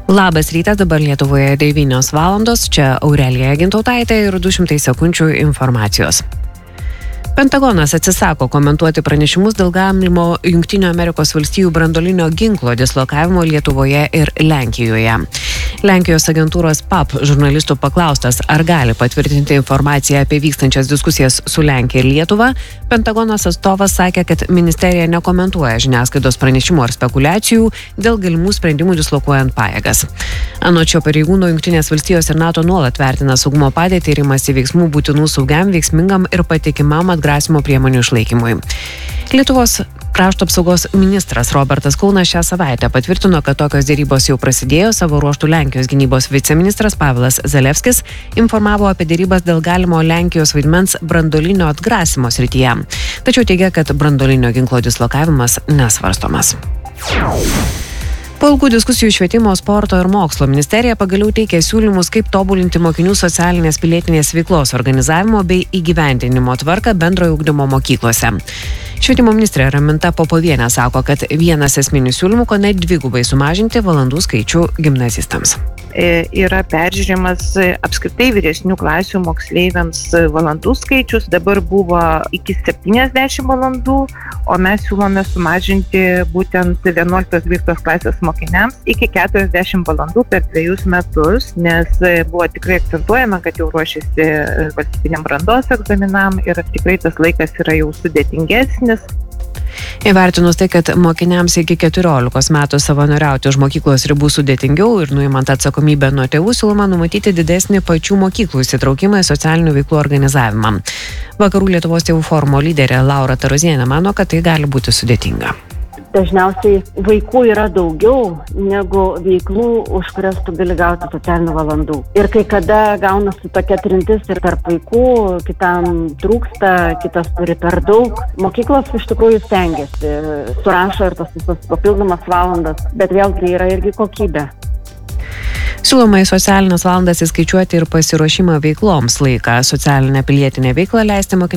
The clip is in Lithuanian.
Labas rytas, dabar Lietuvoje 9 valandos, čia Aurelija Gintautaitė ir 200 sekundžių informacijos. Pentagonas atsisako komentuoti pranešimus dėl galimo Jungtinių Amerikos valstijų branduolinio ginklo dislokavimo Lietuvoje ir Lenkijoje. Lenkijos agentūros PAP žurnalistų paklaustas, ar gali patvirtinti informaciją apie vykstančias diskusijas su Lenkija ir Lietuva, Pentagonas atstovas sakė, kad ministerija nekomentuoja žiniasklaidos pranešimų ar spekulacijų dėl galimų sprendimų dislokuojant pajėgas. Anot šio pareigūno, Jungtinės valstijos ir NATO nuolat vertina saugumo padėtį ir imasi veiksmų būtinų saugiam, veiksmingam ir patikimam atgrasimo priemonių išlaikymui. Lietuvos krašto apsaugos ministras Robertas Kaunas šią savaitę patvirtino, kad tokios dėrybos jau prasidėjo. Savo ruožtų Lenkijos gynybos viceministras Pavelas Zalevskis informavo apie dėrybas dėl galimo Lenkijos vaidmens branduolinio atgrasimo srityje. Tačiau teigia, kad branduolinio ginklo dislokavimas nesvarstomas. Po ilgų diskusijų švietimo, sporto ir mokslo ministerija pagaliau teikia siūlymus, kaip tobulinti mokinių socialinės pilietinės veiklos organizavimo bei įgyvendinimo tvarką bendrojo ugdymo mokyklose. Švietimo ministrė Raminta Popovienė sako, kad vienas esminių siūlymų kone dvigubai sumažinti valandų skaičių gimnazistams. Yra peržiūrimas apskritai vyresnių klasių moksleiviams valandų skaičius. Dabar buvo iki 70 valandų, o mes siūlome sumažinti būtent 11-12 klasės mokiniams iki 40 valandų per 2 metus, nes buvo tikrai akcentuojama, kad jau ruošiasi valstybiniam brandos egzaminam ir tikrai tas laikas yra jau sudėtingesnis. Įvertinus tai, kad mokiniams iki 14 metų savanoriauti už mokyklos ribų sudėtingiau ir nuimant atsakomybę nuo tėvų, siūloma numatyti didesnį pačių mokyklų įsitraukimą į socialinių veiklų organizavimą. Vakarų Lietuvos tėvų forumo lyderė Laura Tarozienė mano, kad tai gali būti sudėtinga. Dažniausiai vaikų yra daugiau negu veiklų, už kurias tu gali gauti socialinių valandų. Ir kai kada gaunasi tokia trintis ir tarp vaikų, kitam trūksta, kitas turi per daug. Mokyklos iš tikrųjų stengiasi, surašo ir tas visas papildomas valandas, bet vėlgi yra irgi kokybė. Siūloma į socialinės valandas įskaičiuoti ir pasiruošimą veikloms laiką. Socialinę pilietinę veiklą leisti mokiniams